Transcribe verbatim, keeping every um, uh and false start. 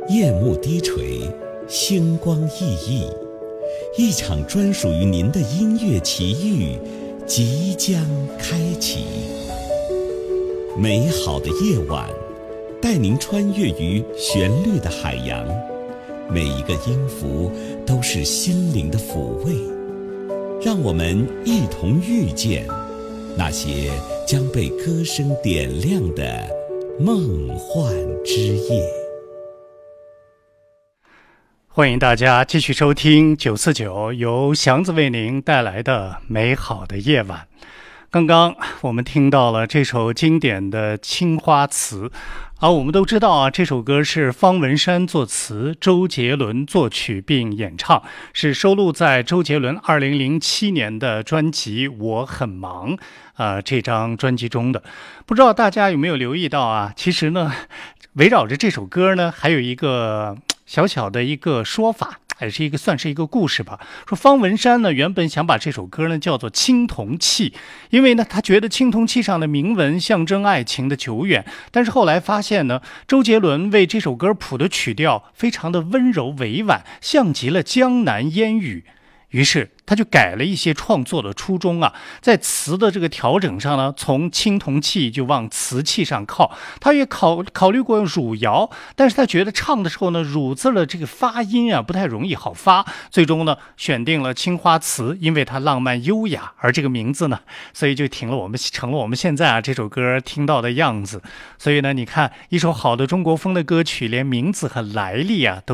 夜幕低垂，星光熠熠，一场专属于您的音乐奇遇即将开启。美好的夜晚，带您穿越于旋律的海洋，每一个音符都是心灵的抚慰。让我们一同遇见那些将被歌声点亮的梦幻之夜。 欢迎大家继续收听九四九由祥子为您带来的美好的夜晚。刚刚我们听到了这首经典的《青花瓷》，而我们都知道啊，这首歌是方文山作词，周杰伦作曲并演唱，是收录在周杰伦二零零七年的专辑《我很忙》呃这张专辑中的。不知道大家有没有留意到啊？其实呢，围绕着这首歌呢，还有一个小小的一个说法，也是一个算是一个故事吧。说方文山呢原本想把这首歌呢叫做《青铜器》，因为呢他觉得青铜器上的铭文象征爱情的久远，但是后来发现呢，周杰伦为这首歌谱的曲调非常的温柔委婉，像极了江南烟雨。于是他就改了一些创作的初衷啊，在词的这个调整上呢，从青铜器就往瓷器上靠。他也考考虑过汝窑，但是他觉得唱的时候呢，汝字的这个发音啊不太容易好发，最终呢选定了青花瓷，因为它浪漫优雅，而这个名字呢，所以就停了我们成了我们现在啊这首歌听到的样子。所以呢，你看一首好的中国风的歌曲，连名字和来历啊都